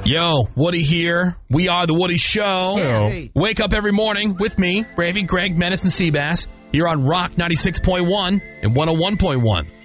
Yo, Woody here. We are The Woody Show. Hey. Wake up every morning with me, Ravy, Greg, Menace, and Seabass, here on Rock 96.1 and 101.1.